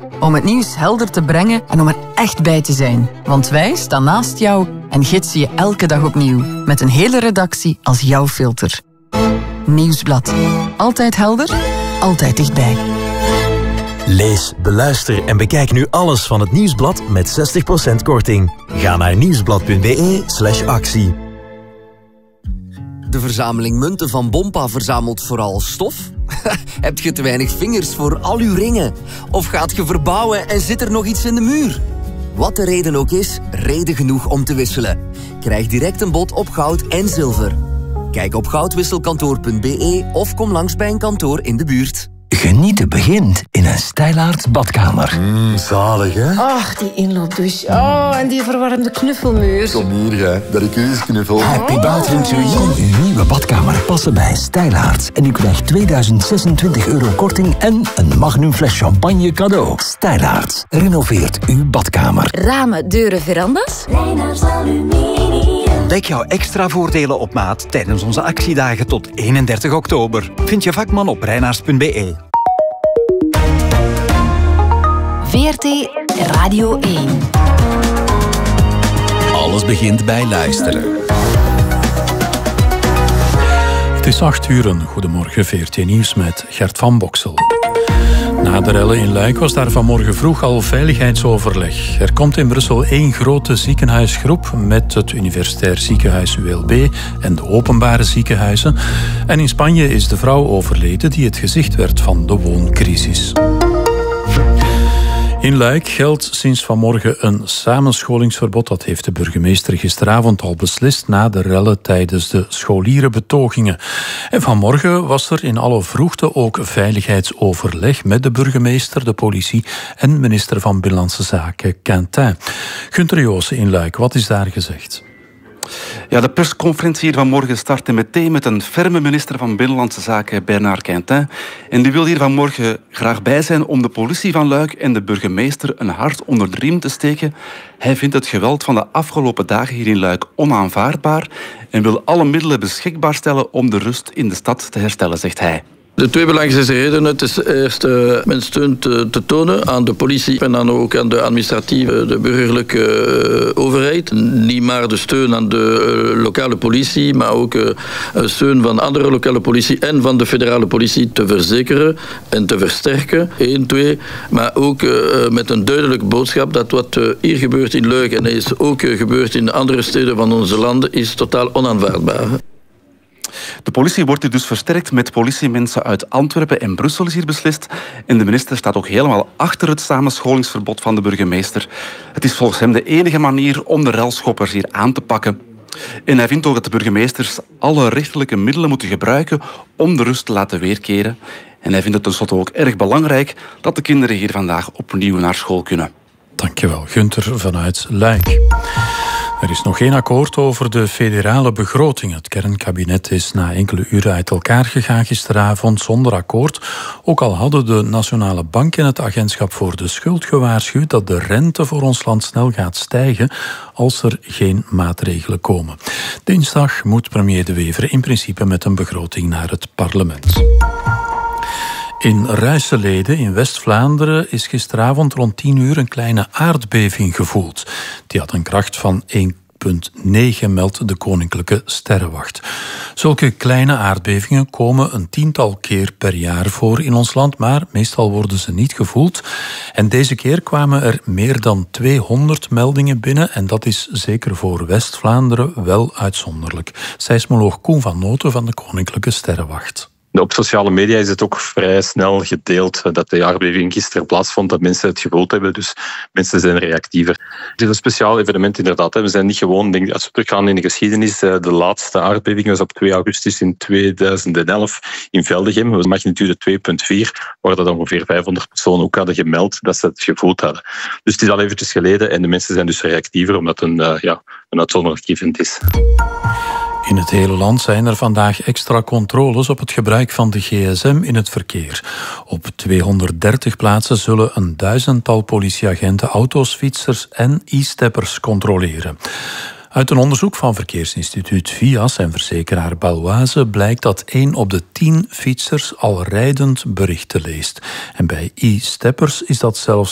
om het nieuws helder te brengen en om er echt bij te zijn. Want wij staan naast jou en gidsen je elke dag opnieuw. Met een hele redactie als jouw filter. Nieuwsblad. Altijd helder, altijd dichtbij. Lees, beluister en bekijk nu alles van het Nieuwsblad met 60% korting. Ga naar nieuwsblad.be/actie. De verzameling munten van Bompa verzamelt vooral stof? Heb je te weinig vingers voor al uw ringen? Of gaat je verbouwen en zit er nog iets in de muur? Wat de reden ook is, reden genoeg om te wisselen. Krijg direct een bod op goud en zilver. Kijk op goudwisselkantoor.be of kom langs bij een kantoor in de buurt. Genieten begint in een Stijlaarts badkamer. Zalig, hè? Ach, die inloopdouche. Oh, en die verwarmde knuffelmuur. Kom hier, hè. Dat ik u eens knuffel. Happy bathroom to you. Kom uw nieuwe badkamer passen bij Stijlaarts. En u krijgt 2026 euro korting en een magnum fles champagne cadeau. Stijlaarts renoveert uw badkamer. Ramen, deuren, verandas. Reynars Aluminium. Ontdek jouw extra voordelen op maat tijdens onze actiedagen tot 31 oktober. Vind je vakman op reinaars.be. VRT Radio 1. Alles begint bij luisteren. Het is 8:00. Goedemorgen, VRT Nieuws met Gert van Boksel. Na de rellen in Luik was daar vanmorgen vroeg al veiligheidsoverleg. Er komt in Brussel 1 grote ziekenhuisgroep met het Universitair Ziekenhuis ULB en de openbare ziekenhuizen. En in Spanje is de vrouw overleden die het gezicht werd van de wooncrisis. In Luik geldt sinds vanmorgen een samenscholingsverbod. Dat heeft de burgemeester gisteravond al beslist na de rellen tijdens de scholierenbetogingen. En vanmorgen was er in alle vroegte ook veiligheidsoverleg met de burgemeester, de politie en minister van Binnenlandse Zaken Quentin. Gunther Joosen in Luik, wat is daar gezegd? Ja, de persconferentie hier vanmorgen startte meteen met een ferme minister van Binnenlandse Zaken, Bernard Quentin. En die wil hier vanmorgen graag bij zijn om de politie van Luik en de burgemeester een hart onder de riem te steken. Hij vindt het geweld van de afgelopen dagen hier in Luik onaanvaardbaar en wil alle middelen beschikbaar stellen om de rust in de stad te herstellen, zegt hij. De twee belangrijkste redenen. Het is eerst mijn steun te tonen aan de politie en dan ook aan de administratieve, de burgerlijke overheid. Niet maar de steun aan de lokale politie, maar ook steun van andere lokale politie en van de federale politie te verzekeren en te versterken. 1, 2. Maar ook met een duidelijke boodschap dat wat hier gebeurt in Luik en is ook gebeurd in andere steden van onze landen is totaal onaanvaardbaar. De politie wordt hier dus versterkt met politiemensen uit Antwerpen en Brussel is hier beslist. En de minister staat ook helemaal achter het samenscholingsverbod van de burgemeester. Het is volgens hem de enige manier om de relschoppers hier aan te pakken. En hij vindt ook dat de burgemeesters alle rechterlijke middelen moeten gebruiken om de rust te laten weerkeren. En hij vindt het tenslotte ook erg belangrijk dat de kinderen hier vandaag opnieuw naar school kunnen. Dankjewel, Gunther vanuit Luik. Er is nog geen akkoord over de federale begroting. Het kernkabinet is na enkele uren uit elkaar gegaan gisteravond zonder akkoord. Ook al hadden de Nationale Bank en het Agentschap voor de Schuld gewaarschuwd dat de rente voor ons land snel gaat stijgen als er geen maatregelen komen. Dinsdag moet premier De Wever in principe met een begroting naar het parlement. In Ruisselede in West-Vlaanderen is gisteravond rond 10 uur een kleine aardbeving gevoeld. Die had een kracht van 1,9, meldt de Koninklijke Sterrenwacht. Zulke kleine aardbevingen komen een tiental keer per jaar voor in ons land, maar meestal worden ze niet gevoeld. En deze keer kwamen er meer dan 200 meldingen binnen en dat is zeker voor West-Vlaanderen wel uitzonderlijk. Seismoloog Koen van Noten van de Koninklijke Sterrenwacht. Op sociale media is het ook vrij snel gedeeld dat de aardbeving gisteren plaatsvond, dat mensen het gevoeld hebben. Dus mensen zijn reactiever. Het is een speciaal evenement inderdaad. We zijn niet gewoon, als we teruggaan in de geschiedenis, de laatste aardbeving was op 2 augustus in 2011 in Veldegem. Dat was magnitude 2,4, waar dat ongeveer 500 personen ook hadden gemeld dat ze het gevoeld hadden. Dus het is al eventjes geleden en de mensen zijn dus reactiever, omdat het een uitzonderlijk event is. In het hele land zijn er vandaag extra controles op het gebruik van de gsm in het verkeer. Op 230 plaatsen zullen 1000-tal politieagenten auto's, fietsers en e-steppers controleren. Uit een onderzoek van verkeersinstituut VIAS en verzekeraar Baloise blijkt dat 1 op de 10 fietsers al rijdend berichten leest. En bij e-steppers is dat zelfs